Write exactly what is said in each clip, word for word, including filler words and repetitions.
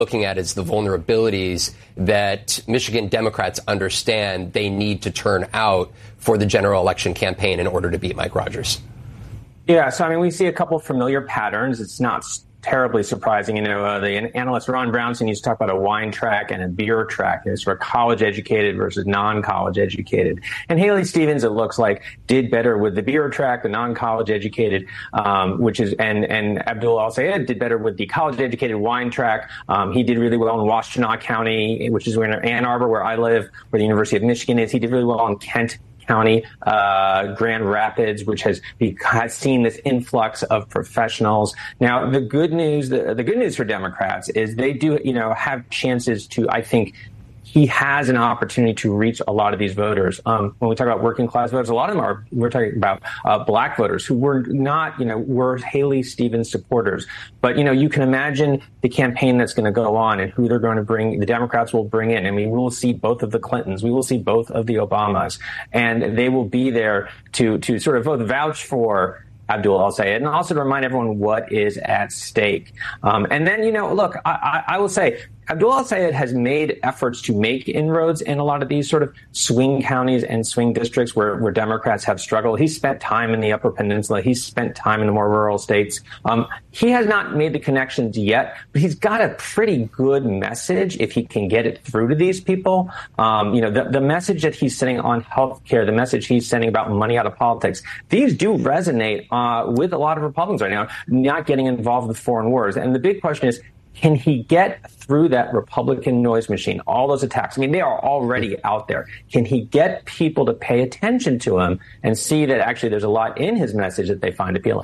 looking at is the vulnerabilities that Michigan Democrats understand they need to turn out for the general election campaign in order to beat Mike Rogers. Yeah, so I mean, we see a couple of familiar patterns. It's not terribly surprising. You know, uh, the analyst Ron Brownson used to talk about a wine track and a beer track. It's for college educated versus non-college educated. And Haley Stevens, it looks like, did better with the beer track, the non-college educated, um, which is, and, and Abdul Al-Sayed did better with the college educated wine track. Um, he did really well in Washtenaw County, which is where in Ann Arbor, where I live, where the University of Michigan is. He did really well in Kent County, uh, Grand Rapids, which has, has seen this influx of professionals. Now, the good news, the, the good news for Democrats is they do, you know, have chances to, I think, he has an opportunity to reach a lot of these voters. Um, when we talk about working class voters, a lot of them are, we're talking about uh, black voters who were not, you know, were Haley Stevens supporters. But, you know, you can imagine the campaign that's going to go on and who they're going to bring, the Democrats will bring in. I mean, we will see both of the Clintons. We will see both of the Obamas. And they will be there to, to sort of both vouch for Abdul Al-Sayed, and also to remind everyone what is at stake. Um, and then, you know, look, I, I, I will say Abdul Al-Sayed has made efforts to make inroads in a lot of these sort of swing counties and swing districts where, where Democrats have struggled. He's spent time in the Upper Peninsula. He's spent time in the more rural states. Um, he has not made the connections yet, but he's got a pretty good message if he can get it through to these people. Um, you know, the, the message that he's sending on healthcare, the message he's sending about money out of politics, these do resonate uh, with a lot of Republicans right now, not getting involved with foreign wars. And the big question is, can he get through that Republican noise machine, all those attacks? I mean, they are already out there. Can he get people to pay attention to him and see that actually there's a lot in his message that they find appealing?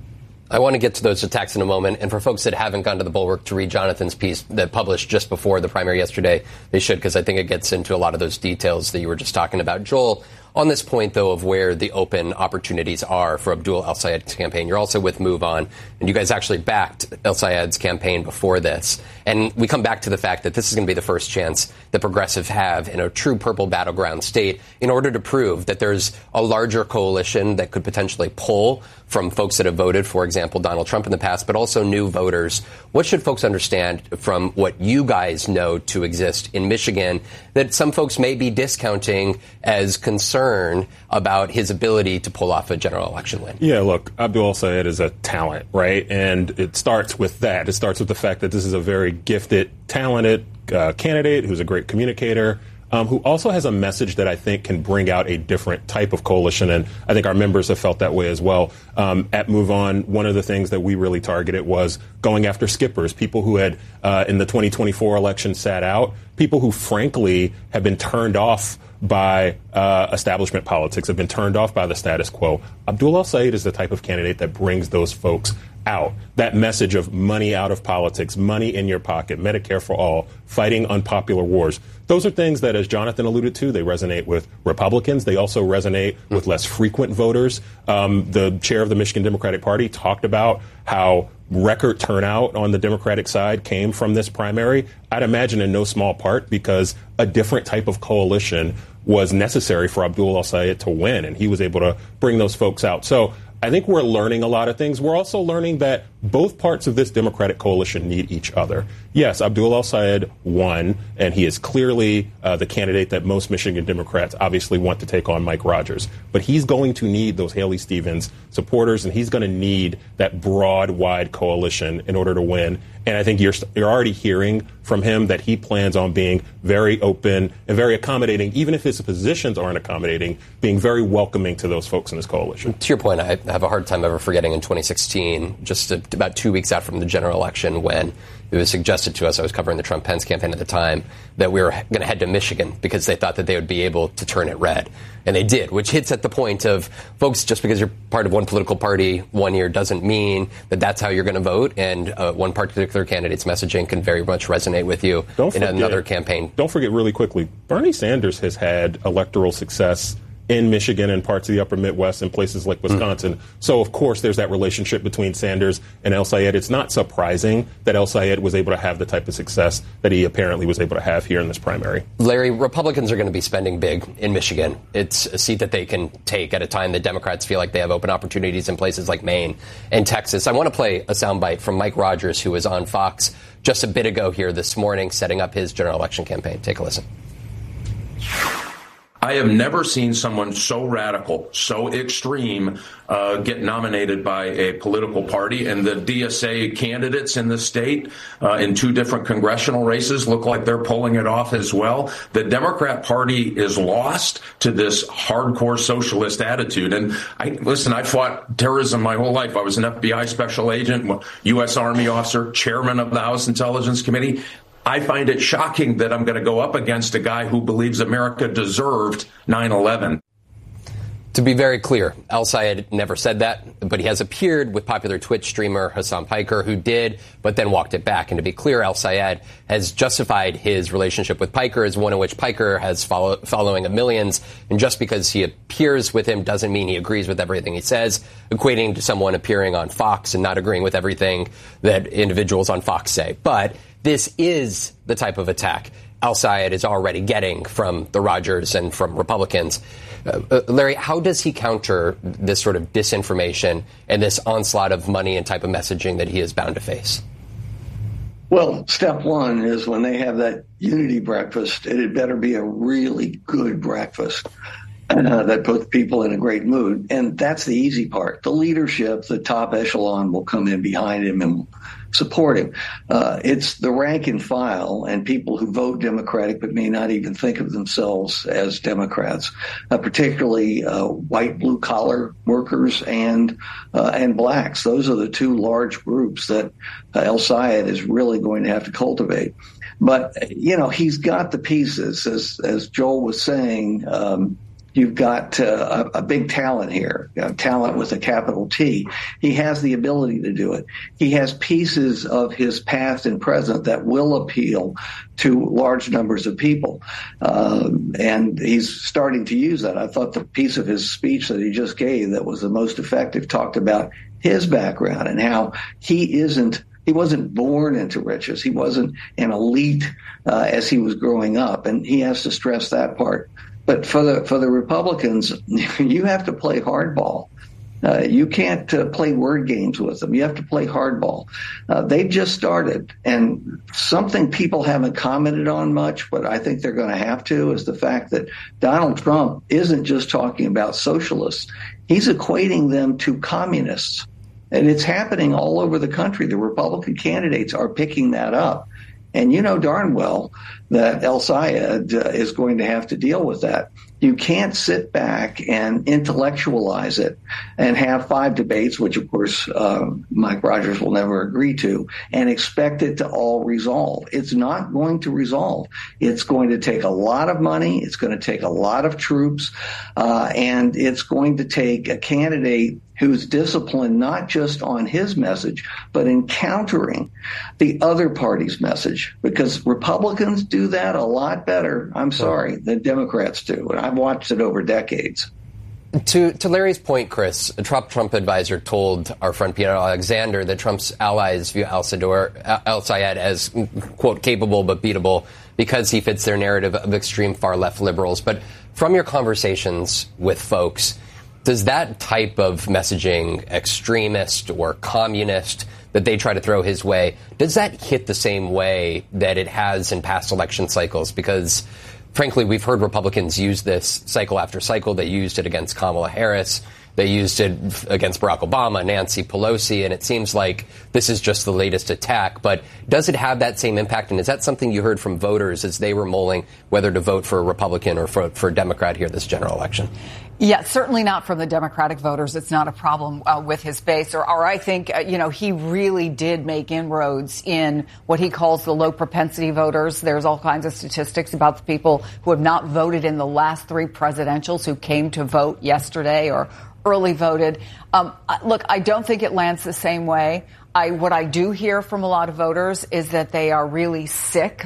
I want to get to those attacks in a moment. And for folks that haven't gone to the Bulwark to read Jonathan's piece that published just before the primary yesterday, they should, because I think it gets into a lot of those details that you were just talking about. Joel, on this point, though, of where the open opportunities are for Abdul Al-Sayed's campaign, you're also with Move On, and you guys actually backed Al-Sayed's campaign before this. And we come back to the fact that this is going to be the first chance that progressives have in a true purple battleground state in order to prove that there's a larger coalition that could potentially pull from folks that have voted, for example, Donald Trump in the past, but also new voters. What should folks understand from what you guys know to exist in Michigan that some folks may be discounting as concern about his ability to pull off a general election win? Yeah, look, Abdul Al-Sayed is a talent, right? And it starts with that. It starts with the fact that this is a very gifted, talented uh, candidate who's a great communicator, um, who also has a message that I think can bring out a different type of coalition. And I think our members have felt that way as well. Um, at Move On, one of the things that we really targeted was going after skippers, people who had uh, in the twenty twenty-four election sat out, people who frankly have been turned off by uh, establishment politics, have been turned off by the status quo. Abdul Al-Sayed is the type of candidate that brings those folks out. That message of money out of politics, money in your pocket, Medicare for all, fighting unpopular wars. Those are things that, as Jonathan alluded to, they resonate with Republicans. They also resonate with less frequent voters. Um, the chair of the Michigan Democratic Party talked about how record turnout on the Democratic side came from this primary. I'd imagine in no small part because a different type of coalition was necessary for Abdul Al-Sayed to win, and he was able to bring those folks out. So I think we're learning a lot of things. We're also learning that both parts of this Democratic coalition need each other. Yes, Abdul Al-Sayed won, and he is clearly uh, the candidate that most Michigan Democrats obviously want to take on Mike Rogers. But he's going to need those Haley Stevens supporters, and he's going to need that broad, wide coalition in order to win. And I think you're, you're already hearing from him that he plans on being very open and very accommodating, even if his positions aren't accommodating, being very welcoming to those folks in his coalition. To your point, I have a hard time ever forgetting in twenty sixteen, just a, about two weeks out from the general election, when it was suggested to us, I was covering the Trump-Pence campaign at the time, that we were going to head to Michigan because they thought that they would be able to turn it red. And they did, which hits at the point of, folks, just because you're part of one political party one year doesn't mean that that's how you're going to vote. And uh, one particular candidate's messaging can very much resonate with you don't in forget, another campaign. Don't forget really quickly, Bernie Sanders has had electoral success in Michigan and parts of the upper Midwest and places like Wisconsin. Mm. So, of course, there's that relationship between Sanders and El-Sayed. It's not surprising that El-Sayed was able to have the type of success that he apparently was able to have here in this primary. Larry, Republicans are going to be spending big in Michigan. It's a seat that they can take at a time that Democrats feel like they have open opportunities in places like Maine and Texas. I want to play a soundbite from Mike Rogers, who was on Fox just a bit ago here this morning setting up his general election campaign. Take a listen. I have never seen someone so radical, so extreme, uh, get nominated by a political party. And the D S A candidates in the state uh, in two different congressional races look like they're pulling it off as well. The Democrat Party is lost to this hardcore socialist attitude. And I listen, I fought terrorism my whole life. I was an F B I special agent, U S Army officer, chairman of the House Intelligence Committee. I find it shocking that I'm going to go up against a guy who believes America deserved nine eleven. To be very clear, El-Sayed never said that, but he has appeared with popular Twitch streamer Hasan Piker, who did, but then walked it back. And to be clear, El-Sayed has justified his relationship with Piker as one in which Piker has follow, following of millions. And just because he appears with him doesn't mean he agrees with everything he says, equating to someone appearing on Fox and not agreeing with everything that individuals on Fox say. But this is the type of attack El-Sayed is already getting from the Rogers and from Republicans. Uh, uh, Larry, how does he counter this sort of disinformation and this onslaught of money and type of messaging that he is bound to face? Well, step one is when they have that unity breakfast, it had better be a really good breakfast uh, that puts people in a great mood. And that's the easy part. The leadership, the top echelon will come in behind him and support him. Uh, it's the rank and file and people who vote Democratic but may not even think of themselves as Democrats, uh, particularly uh, white blue-collar workers and uh, and blacks. Those are the two large groups that uh, El-Sayed is really going to have to cultivate. But, you know, he's got the pieces, as, as Joel was saying. Um, You've got uh, a, a big talent here, you know, talent with a capital T. He has the ability to do it. He has pieces of his past and present that will appeal to large numbers of people. Um, and he's starting to use that. I thought the piece of his speech that he just gave that was the most effective talked about his background and how he isn't He wasn't born into riches. He wasn't an elite uh, as he was growing up. And he has to stress that part. But for the for the Republicans, you have to play hardball. Uh, you can't uh, play word games with them. You have to play hardball. Uh, they've just started. And something people haven't commented on much, but I think they're going to have to, is the fact that Donald Trump isn't just talking about socialists. He's equating them to communists. And it's happening all over the country. The Republican candidates are picking that up. And you know darn well that El-Sayed uh, is going to have to deal with that. You can't sit back and intellectualize it and have five debates, which, of course, uh, Mike Rogers will never agree to, and expect it to all resolve. It's not going to resolve. It's going to take a lot of money. It's going to take a lot of troops. Uh, and it's going to take a candidate who's disciplined not just on his message, but in countering the other party's message, because Republicans do that a lot better, I'm sorry, than Democrats do. And I've watched it over decades. To to Larry's point, Chris, a Trump Trump advisor told our friend Peter Alexander that Trump's allies view El-Sayed as, quote, capable but beatable because he fits their narrative of extreme far left liberals. But from your conversations with folks, does that type of messaging, extremist or communist, that they try to throw his way, does that hit the same way that it has in past election cycles? Because, frankly, we've heard Republicans use this cycle after cycle. They used it against Kamala Harris. They used it against Barack Obama, Nancy Pelosi, and it seems like this is just the latest attack. But does it have that same impact? And is that something you heard from voters as they were mulling whether to vote for a Republican or for, for a Democrat here this general election? Yeah, certainly not from the Democratic voters. It's not a problem uh, with his base. Or, or I think, uh, you know, he really did make inroads in what he calls the low propensity voters. There's all kinds of statistics about the people who have not voted in the last three presidentials who came to vote yesterday or early voted. Um, look, I don't think it lands the same way. I, what I do hear from a lot of voters is that they are really sick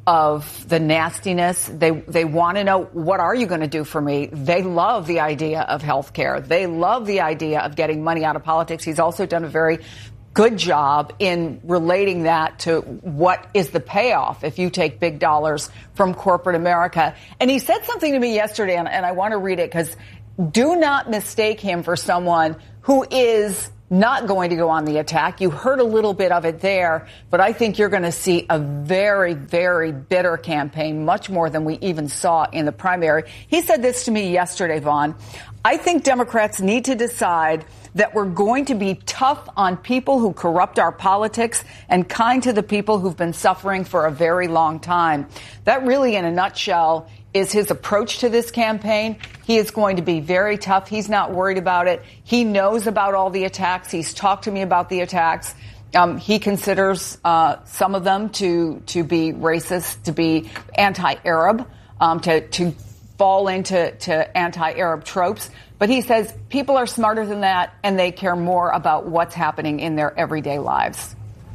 of the nastiness. They they want to know, what are you going to do for me? They love the idea of health care. They love the idea of getting money out of politics. He's also done a very good job in relating that to what is the payoff if you take big dollars from corporate America. And he said something to me yesterday, and, and I want to read it, because do not mistake him for someone who is not going to go on the attack. You heard a little bit of it there, but I think you're going to see a very, very bitter campaign, much more than we even saw in the primary. He said this to me yesterday, Vaughn. I think Democrats need to decide that we're going to be tough on people who corrupt our politics and kind to the people who've been suffering for a very long time. That really, in a nutshell, is his approach to this campaign. He is going to be very tough. He's not worried about it. He knows about all the attacks. He's talked to me about the attacks. Um, he considers uh, some of them to to be racist, to be anti-Arab, um, to to fall into to anti-Arab tropes. But he says people are smarter than that, and they care more about what's happening in their everyday lives.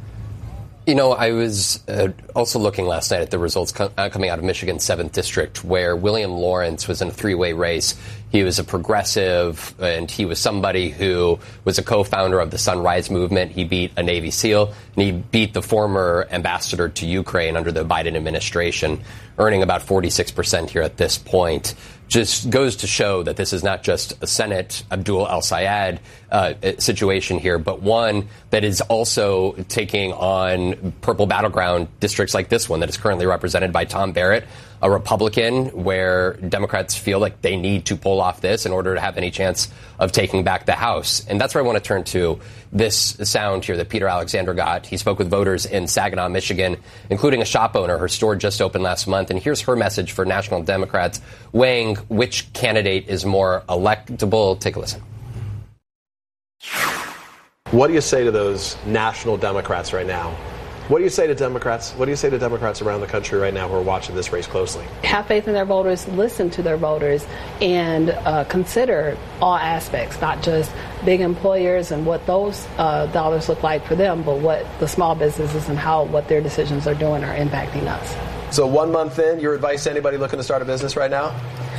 You know, I was uh, also looking last night at the results co- uh, coming out of Michigan's seventh District, where William Lawrence was in a three-way race. He was a progressive, and he was somebody who was a co-founder of the Sunrise Movement. He beat a Navy SEAL, and he beat the former ambassador to Ukraine under the Biden administration, earning about forty-six percent here at this point. Just goes to show that this is not just a Senate Abdul El-Sayed uh, situation here, but one that is also taking on purple battleground districts like this one that is currently represented by Tom Barrett, a Republican, where Democrats feel like they need to pull off this in order to have any chance of taking back the House. And that's where I want to turn to this sound here that Peter Alexander got. He spoke with voters in Saginaw, Michigan, including a shop owner. Her store just opened last month. And here's her message for national Democrats weighing which candidate is more electable. Take a listen. What do you say to those national Democrats right now? What do you say to Democrats? What do you say to Democrats around the country right now who are watching this race closely? Have faith in their voters, listen to their voters, and uh, consider all aspects, not just big employers and what those uh, dollars look like for them, but what the small businesses and how what their decisions are doing are impacting us. So one month in, your advice to anybody looking to start a business right now?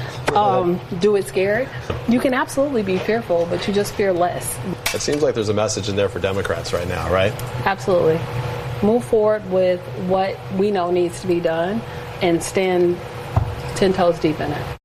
Um, do it scared. You can absolutely be fearful, but you just fear less. It seems like there's a message in there for Democrats right now, right? Absolutely. Move forward with what we know needs to be done and stand ten toes deep in it.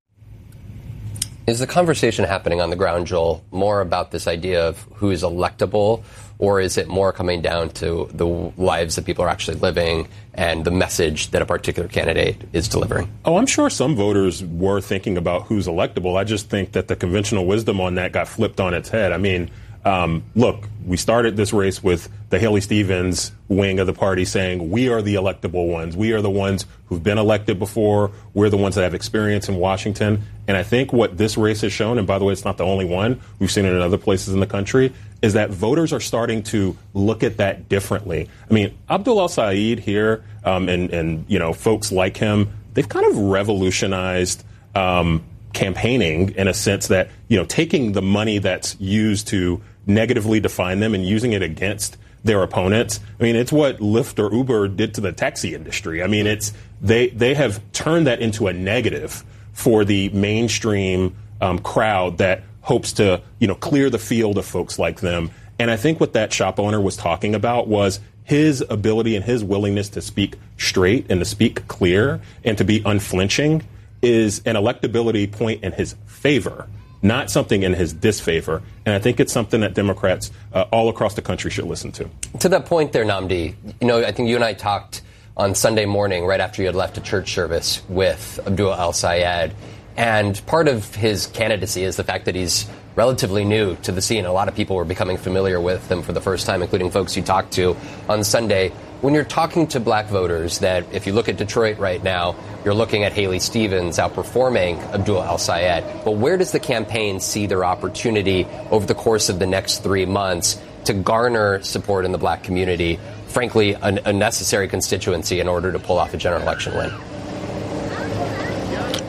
Is the conversation happening on the ground, Joel, more about this idea of who is electable, or is it more coming down to the lives that people are actually living and the message that a particular candidate is delivering? Oh, I'm sure some voters were thinking about who's electable. I just think that the conventional wisdom on that got flipped on its head. I mean, Um, look, we started this race with the Haley Stevens wing of the party saying we are the electable ones. We are the ones who've been elected before. We're the ones that have experience in Washington. And I think what this race has shown, and by the way, it's not the only one, we've seen it in other places in the country, is that voters are starting to look at that differently. I mean, Abdul El-Sayed here um, and, and, you know, folks like him, they've kind of revolutionized um, campaigning in a sense that, you know, taking the money that's used to negatively define them and using it against their opponents. I mean, it's what Lyft or Uber did to the taxi industry. I mean, it's they they have turned that into a negative for the mainstream um, crowd that hopes to, you know, clear the field of folks like them. And I think what that shop owner was talking about was his ability and his willingness to speak straight and to speak clear and to be unflinching is an electability point in his favor, not something in his disfavor. And I think it's something that Democrats uh, all across the country should listen to. To that point there, Nnamdi, you know, I think you and I talked on Sunday morning right after you had left a church service with Abdul El-Sayed. And part of his candidacy is the fact that he's relatively new to the scene. A lot of people were becoming familiar with him for the first time, including folks you talked to on Sunday. When you're talking to black voters, that if you look at Detroit right now, you're looking at Haley Stevens outperforming Abdul El-Sayed. But where does the campaign see their opportunity over the course of the next three months to garner support in the black community, frankly, a, a necessary constituency in order to pull off a general election win?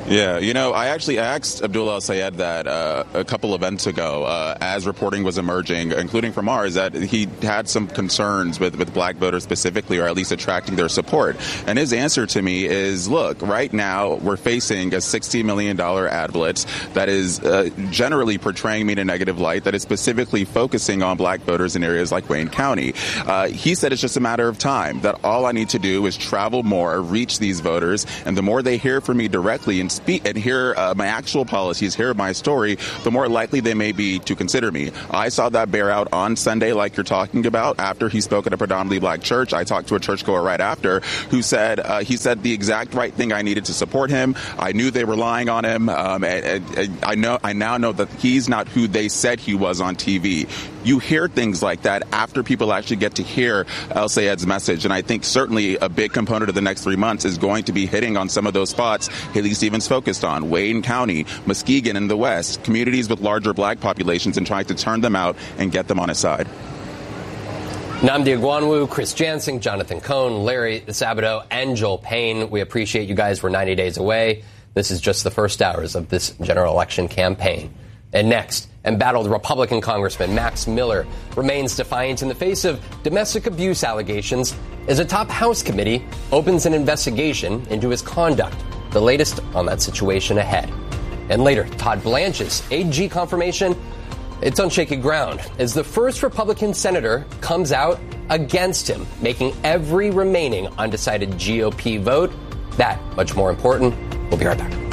Yeah, you know, I actually asked Abdullah El-Sayed that uh, a couple events ago, uh, as reporting was emerging, including from ours, that he had some concerns with, with black voters specifically, or at least attracting their support. And his answer to me is, look, right now we're facing a sixty million dollars ad blitz that is uh, generally portraying me in a negative light, that is specifically focusing on black voters in areas like Wayne County. Uh, he said it's just a matter of time, that all I need to do is travel more, reach these voters, and the more they hear from me directly and speak and hear uh, my actual policies, hear my story, the more likely they may be to consider me. I saw that bear out on Sunday, like you're talking about, after he spoke at a predominantly black church. I talked to a churchgoer right after who said uh, he said the exact right thing I needed to support him. I knew they were lying on him. Um, and, and I know I now know that he's not who they said he was on T V. You hear things like that after people actually get to hear El-Sayed's message. And I think certainly a big component of the next three months is going to be hitting on some of those spots Haley Stevens focused on. Wayne County, Muskegon in the West, communities with larger black populations, and trying to turn them out and get them on his side. Nnamdi Ogunwu, Chris Jansing, Jonathan Cohn, Larry Sabato, and Joel Payne. We appreciate you guys. We're ninety days away. This is just the first hours of this general election campaign. And next, embattled Republican Congressman Max Miller remains defiant in the face of domestic abuse allegations as a top House committee opens an investigation into his conduct. The latest on that situation ahead. And later, Todd Blanche's A G confirmation. It's on shaky ground as the first Republican senator comes out against him, making every remaining undecided G O P vote that much more important. We'll be right back.